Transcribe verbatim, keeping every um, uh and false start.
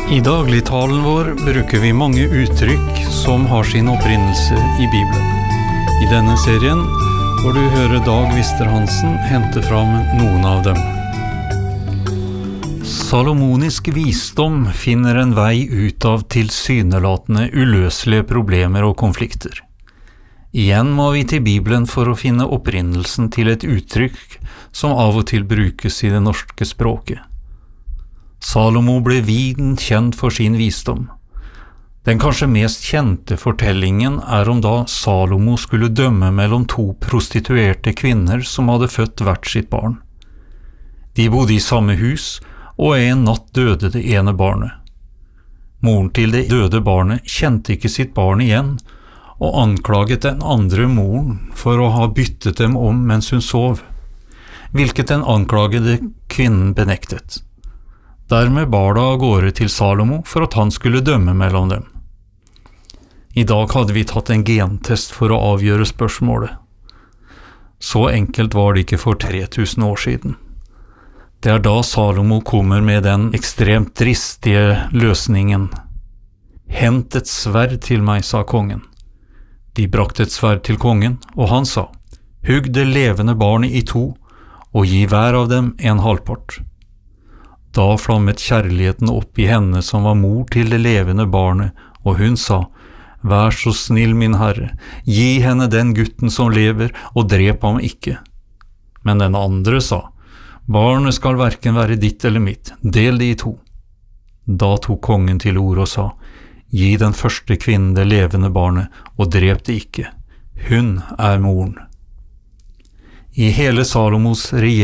I dagligtalen vår bruker vi mange uttrykk som har sin opprinnelse i Bibelen. I denne serien får du høre Dag Wister-Hansen hente fram noen av dem. Salomonisk visdom finner en vei ut av tilsynelatende uløselige problemer og konflikter. Igjen må vi til Bibelen for å finne opprinnelsen til et uttrykk som av og til brukes i det norske språket. Salomo ble viden kjent for sin visdom. Den kanskje mest kjente fortellingen er om da Salomo skulle dømme mellom to prostituerte kvinner som hadde født hvert sitt barn. De bodde i samme hus, og en natt døde det ene barnet. Moren til det døde barnet kjente ikke sitt barn igjen, og anklaget den andre moren for å ha byttet dem om mens hun sov, hvilket den anklagede kvinnen benektet. Dermed bar det av gårde til Salomo for at han skulle dømme mellom dem. I dag hadde vi tatt en gentest for å avgjøre spørsmålet. Så enkelt var det ikke for tre tusen år siden. Det er da Salomo kommer med den ekstremt dristige løsningen. «Hent et sverd til meg», sa kongen. De brakte et sverd til kongen, og han sa, «Hugg det levende barnet i to, og gi hver av dem en halvpart». Da flammet kjærligheten opp i henne som var mor til det levende barnet, og hun sa, «Vær så snill, min herre, gi henne den gutten som lever, og drep ham ikke». Men den andre sa, «Barnet skal hverken være ditt eller mitt, del det i to». Da tok kongen til ord og sa, «Gi den første kvinnen det levende barnet, og drep det ikke. Hun er moren». I hele Salomos regjering